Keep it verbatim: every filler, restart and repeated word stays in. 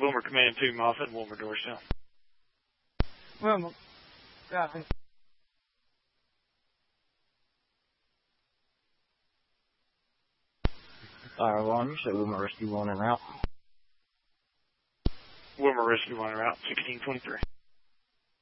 Wilmer Command two, Moffett, Wilmer Doorstown. Wilmer, copy. Fire alarm, you said Wilmer Rescue one en route. Wilmer Rescue one en route, sixteen twenty-three.